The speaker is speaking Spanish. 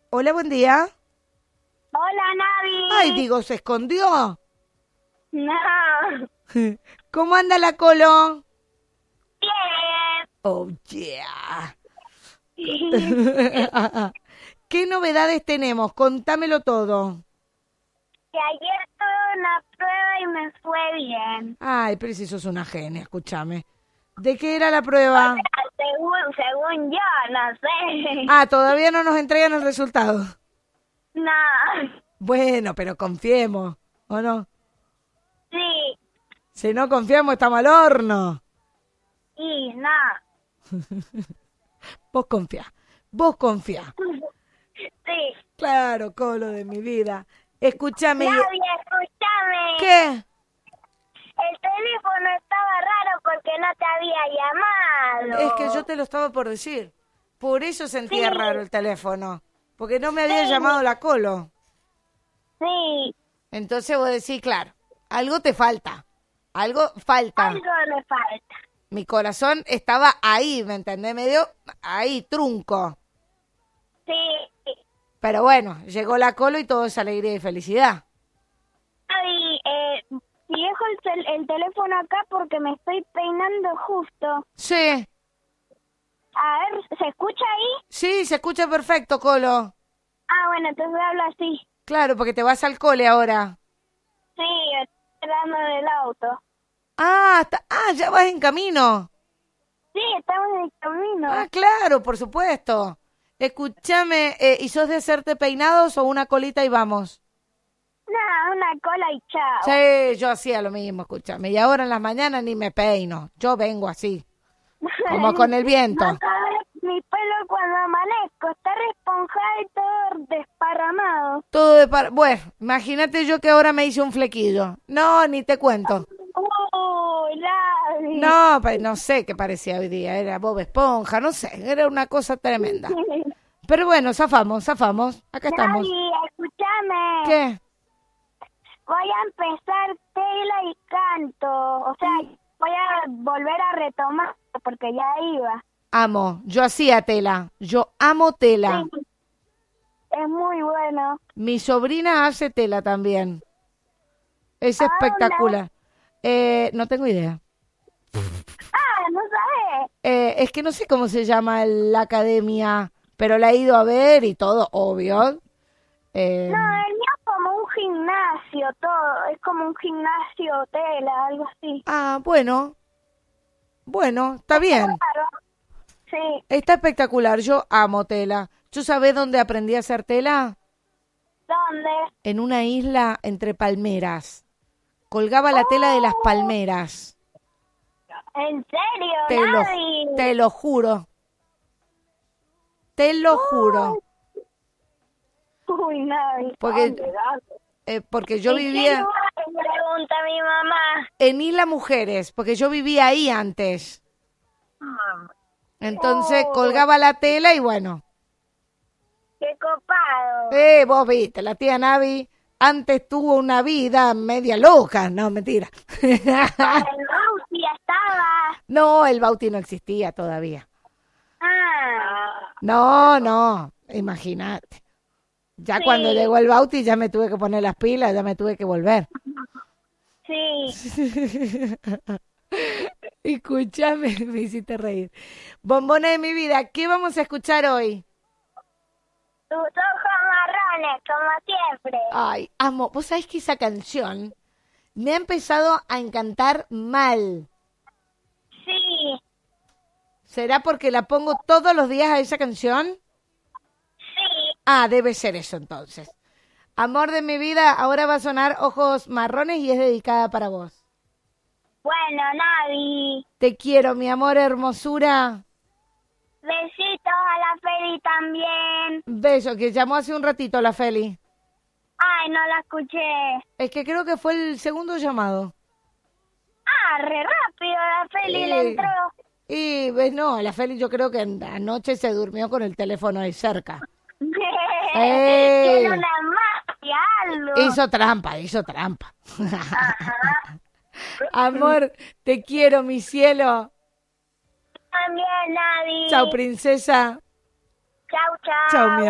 Hola, buen día. Hola, Navi. Ay, digo, ¿se escondió? No. ¿Cómo anda la Colo? Bien. Oh, yeah. ¿Qué novedades tenemos? Contámelo todo. Que ayer tuve una prueba y me fue bien. Ay, pero si sos una genia, escúchame. ¿De qué era la prueba? Según yo, no sé. Ah, todavía no nos entregan el resultado. No. Bueno, pero confiemos, ¿o no? Sí. Si no confiamos, estamos al horno. Y no. Vos confía. Sí. Claro, Colo de mi vida. Escúchame. Navi, escúchame. ¿Qué? El teléfono estaba raro porque no te había llamado. Es que yo te lo estaba por decir. Por eso sentía Sí. raro el teléfono. Porque no me había Sí. llamado la Colo. Sí. Entonces vos decís, claro, algo te falta. Algo falta. Algo le falta. Mi corazón estaba ahí, ¿me entendés? Medio ahí, trunco. Sí. Pero bueno, llegó la Colo y todo es alegría y felicidad. Navi, dejo el teléfono acá porque me estoy peinando justo. Sí, A ver, ¿se escucha ahí? sí, se escucha perfecto, Colo. Ah, bueno, entonces hablo así. Claro, porque te vas al cole ahora. Sí, estoy hablando del auto. Ya vas en camino. Sí, estamos en el camino. Ah, claro, por supuesto. Escúchame, ¿y sos de hacerte peinados o una colita y vamos? Nada, una cola y chao. Sí, yo hacía lo mismo, escúchame. Y ahora en las mañanas ni me peino. Yo vengo así, como con el viento. No sabes, mi pelo cuando amanezco está responjado y todo desparramado. Todo Bueno, imagínate yo que ahora me hice un flequillo. No, ni te cuento. Lavi. No, pues no sé qué parecía hoy día. Era Bob Esponja, no sé. Era una cosa tremenda. Pero bueno, zafamos. Acá estamos. Lavi, escúchame. ¿Qué? Voy a empezar tela y canto. O sea, voy a volver a retomar porque ya iba. Amo. Yo hacía tela. Yo amo tela. Sí, es muy bueno. Mi sobrina hace tela también. Es ¿A espectacular. No tengo idea. Ah, ¿no sabes? Es que no sé cómo se llama la academia, pero la he ido a ver y todo, obvio. No, el mío es como un gimnasio, todo. Es como un gimnasio tela, algo así. Bueno. Bueno, está bien. Claro. Sí. Está espectacular. Yo amo tela. ¿Tú sabés dónde aprendí a hacer tela? ¿Dónde? En una isla entre palmeras. Colgaba la tela de las palmeras. ¿En serio, Navi? Te lo juro. Te lo juro. Uy, Navi. Porque yo ¿Y qué vivía lugar? Me pregunta mi mamá. en Isla Mujeres, porque yo vivía ahí antes. Entonces colgaba la tela y bueno. ¡Qué copado! Vos viste, la tía Navi antes tuvo una vida media loca. No, mentira. El Bauti estaba. No, el Bauti no existía todavía. Ah. No, imagínate. Ya Sí. cuando llegó el Bauti ya me tuve que poner las pilas, ya me tuve que volver. Sí. Escúchame, me hiciste reír. Bombona de mi vida, ¿qué vamos a escuchar hoy? Tus ojos marrones, como siempre. Ay, amo. ¿Vos sabés que esa canción me ha empezado a encantar mal? Sí. ¿Será porque la pongo todos los días a esa canción? Sí. Ah, debe ser eso entonces. Amor de mi vida, ahora va a sonar Ojos Marrones y es dedicada para vos. Bueno, Navi. Te quiero, mi amor, hermosura. Besitos a la Feli también. Beso, que llamó hace un ratito la Feli. Ay, no la escuché. Es que creo que fue el segundo llamado. Ah, re rápido la Feli le entró. Y no, la Feli yo creo que anoche se durmió con el teléfono ahí cerca. Tiene una magia, algo. Hizo trampa. Amor, te quiero, mi cielo. También, Navi. Chao, princesa. Chau, chau. Chao, mi